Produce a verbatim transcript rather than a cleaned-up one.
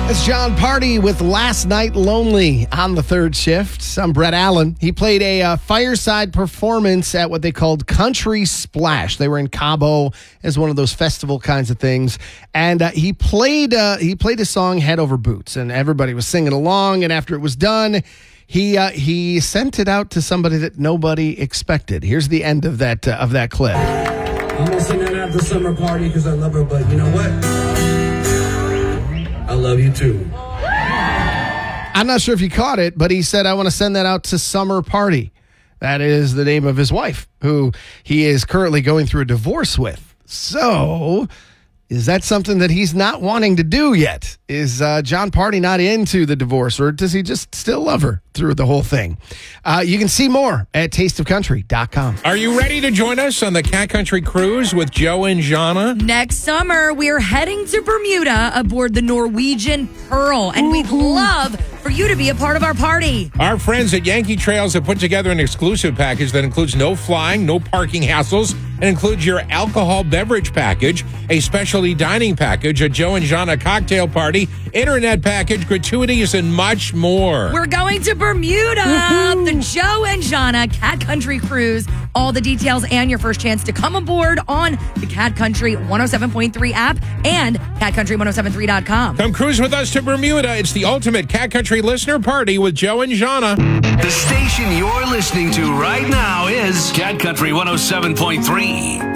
It's John Party with Last Night Lonely on the third shift. I'm Brett Allen. He played a uh, fireside performance at what they called Country Splash. They were in Cabo as one of those festival kinds of things. And uh, he played uh, he played a song, Head Over Boots, and everybody was singing along. And after it was done, he uh, he sent it out to somebody that nobody expected. Here's the end of that uh, of that clip. I'm going to sing that out the summer party because I love her, but you know what? I love you too. I'm not sure if you caught it, but he said, I want to send that out to Summer Party. That is the name of his wife, who he is currently going through a divorce with. So, is that something that he's not wanting to do yet? Is uh, John Party not into the divorce, or does he just still love her through the whole thing? Uh, you can see more at taste of country dot com. Are you ready to join us on the Cat Country Cruise with Joe and Jana? Next summer, we're heading to Bermuda aboard the Norwegian Pearl, and we'd love for you to be a part of our party. Our friends at Yankee Trails have put together an exclusive package that includes no flying, no parking hassles, and includes your alcohol beverage package, a specialty dining package, a Joe and Jana cocktail party, internet package, gratuities, and much more. We're going to Bermuda, the Joe and Jana Cat Country Cruise. All the details and your first chance to come aboard on the Cat Country one oh seven point three app and cat country ten seventy-three dot com. Come cruise with us to Bermuda. It's the ultimate Cat Country listener party with Joe and Jana. The station you're listening to right now is Cat Country one oh seven point three.